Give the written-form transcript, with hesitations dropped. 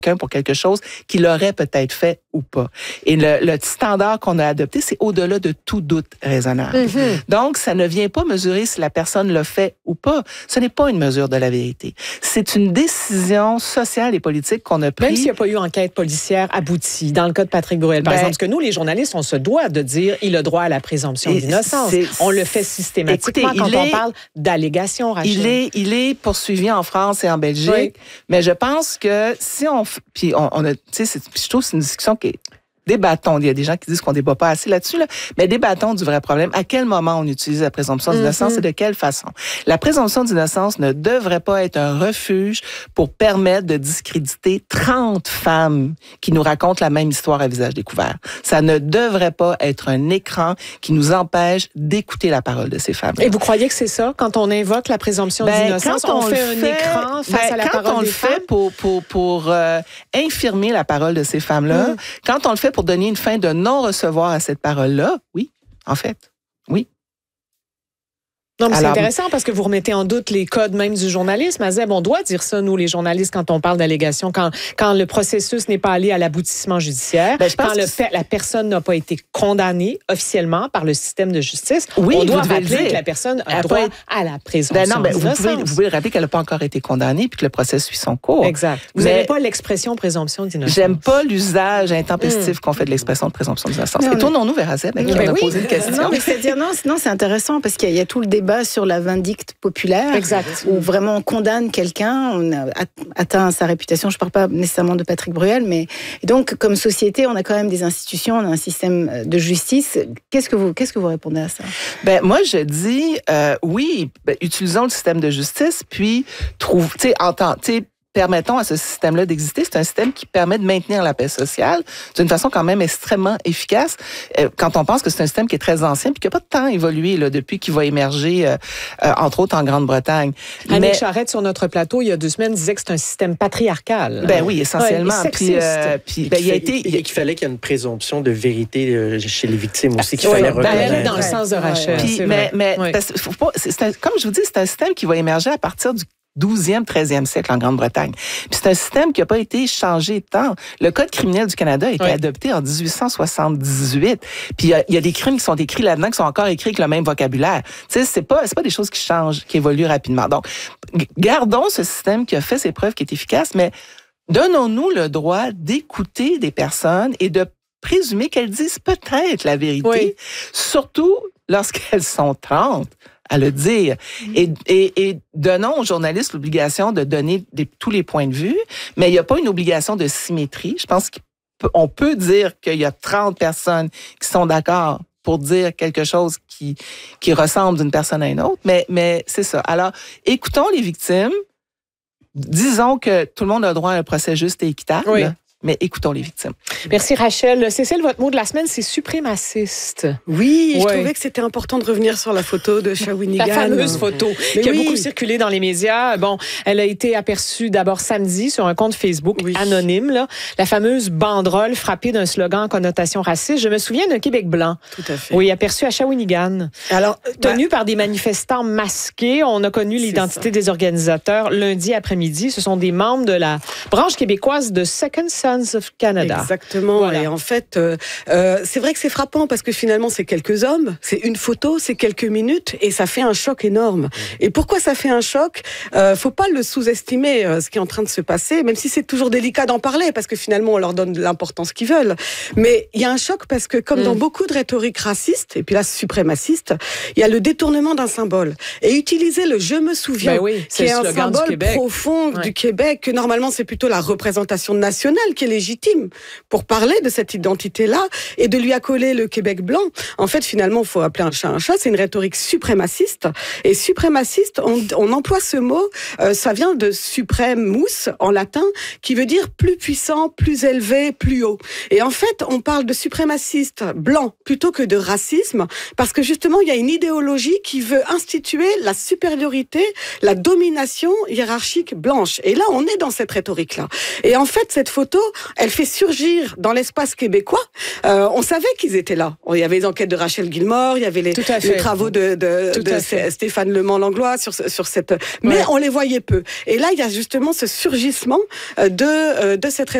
pour quelque chose qu'il aurait peut-être fait ou pas. Et le standard qu'on a adopté, c'est au-delà de tout doute raisonnable. Donc, ça ne vient pas mesurer si la personne l'a fait ou pas. Ce n'est pas une mesure de la vérité. C'est une décision sociale et politique qu'on a prise. Même s'il n'y a pas eu enquête policière aboutie, dans le cas de Patrick Bruel, par exemple, parce que nous, les journalistes, on se doit de dire il a droit à la présomption d'innocence. On le fait systématiquement quand on parle d'allégations, Rachel. Il est poursuivi en France et en Belgique, mais je pense que si on... Puis on a, tu sais, je trouve que c'est une discussion qui est... Débattons. Il y a des gens qui disent qu'on ne débat pas assez là-dessus, mais débattons du vrai problème. À quel moment on utilise la présomption d'innocence et de quelle façon? La présomption d'innocence ne devrait pas être un refuge pour permettre de discréditer 30 femmes qui nous racontent la même histoire à visage découvert. Ça ne devrait pas être un écran qui nous empêche d'écouter la parole de ces femmes. Et vous croyez que c'est ça? Quand on invoque la présomption d'innocence, on fait un écran face à la parole des femmes? Quand on le fait pour infirmer la parole de ces femmes-là, quand on le fait pour donner une fin de non-recevoir à cette parole-là, oui, en fait, oui. Non, mais c'est intéressant parce que vous remettez en doute les codes même du journalisme. Azeb, on doit dire ça, nous, les journalistes, quand on parle d'allégations, quand le processus n'est pas allé à l'aboutissement judiciaire, quand la personne n'a pas été condamnée officiellement par le système de justice, on doit rappeler que la personne a droit à la présomption d'innocence. Vous pouvez rappeler qu'elle n'a pas encore été condamnée puis que le procès suit son cours. Exact. Vous n'aimez pas l'expression présomption d'innocence. J'aime pas l'usage intempestif qu'on fait de l'expression de présomption d'innocence. Et tournons-nous vers Azeb, qui a posé une question. Non, mais c'est intéressant parce qu'il y a tout le débat sur la vindicte populaire, où vraiment on condamne quelqu'un, on a atteint sa réputation. Je ne parle pas nécessairement de Patrick Bruel, mais donc comme société, on a quand même des institutions, on a un système de justice. Qu'est-ce que vous répondez à ça? Moi, je dis oui, utilisons le système de justice, puis permettons à ce système-là d'exister. C'est un système qui permet de maintenir la paix sociale d'une façon quand même extrêmement efficace. Quand on pense que c'est un système qui est très ancien puis qui n'a pas de temps évolué depuis qu'il va émerger, entre autres en Grande-Bretagne. Annick Charrette, sur notre plateau, il y a 2 semaines, disait que c'est un système patriarcal. Oui, essentiellement. Puis qu'il fallait qu'il y ait une présomption de vérité chez les victimes aussi, qu'il fallait reconnaître. Dans le sens de Rachel. Comme je vous dis, c'est un système qui va émerger à partir du 12e, 13e siècle en Grande-Bretagne. Puis c'est un système qui n'a pas été changé tant. Le Code criminel du Canada a été adopté en 1878. Puis il y a des crimes qui sont écrits là-dedans, qui sont encore écrits avec le même vocabulaire. Tu sais, c'est pas des choses qui changent, qui évoluent rapidement. Donc, gardons ce système qui a fait ses preuves, qui est efficace, mais donnons-nous le droit d'écouter des personnes et de présumer qu'elles disent peut-être la vérité, surtout lorsqu'elles sont 30. À le dire. Et donnons aux journalistes l'obligation de donner tous les points de vue, mais il n'y a pas une obligation de symétrie. Je pense qu'on peut dire qu'il y a 30 personnes qui sont d'accord pour dire quelque chose qui ressemble d'une personne à une autre, mais c'est ça. Alors, écoutons les victimes, disons que tout le monde a droit à un procès juste et équitable, mais écoutons les victimes. Merci Rachel. Cécile, votre mot de la semaine, c'est suprémaciste. Oui, je trouvais que c'était important de revenir sur la photo de Shawinigan. La fameuse photo qui a beaucoup circulé dans les médias. Bon, elle a été aperçue d'abord samedi sur un compte Facebook anonyme, la fameuse banderole frappée d'un slogan en connotation raciste. Je me souviens d'un Québec blanc. Tout à fait. Oui, aperçu à Shawinigan. Alors, tenu par des manifestants masqués. On a connu l'identité des organisateurs lundi après-midi. Ce sont des membres de la branche québécoise de Second Sons of Canada. Exactement. Voilà. Et en fait, c'est vrai que c'est frappant parce que finalement, c'est quelques hommes, c'est une photo, c'est quelques minutes et ça fait un choc énorme. Et pourquoi ça fait un choc? Faut pas le sous-estimer, ce qui est en train de se passer, même si c'est toujours délicat d'en parler parce que finalement, on leur donne l'importance qu'ils veulent. Mais il y a un choc parce que comme dans beaucoup de rhétorique raciste, et puis là, suprémaciste, il y a le détournement d'un symbole. Et utiliser le « je me souviens », qui est un symbole profond du Québec, que normalement, c'est plutôt la représentation nationale qui est légitime pour parler de cette identité-là et de lui accoler le Québec blanc. En fait, finalement, il faut appeler un chat, c'est une rhétorique suprémaciste. Et suprémaciste, on emploie ce mot, ça vient de supremus en latin, qui veut dire plus puissant, plus élevé, plus haut. Et en fait, on parle de suprémaciste blanc plutôt que de racisme, parce que justement, il y a une idéologie qui veut instituer la supériorité, la domination hiérarchique blanche. Et là, on est dans cette rhétorique-là. Et en fait, cette photo, elle fait surgir dans l'espace québécois. On savait qu'ils étaient là. Il y avait les enquêtes de Rachel Gilmore, il y avait les travaux de Stéphane Lemant-Langlois sur cette... Mais on les voyait peu. Et là, il y a justement ce surgissement de cette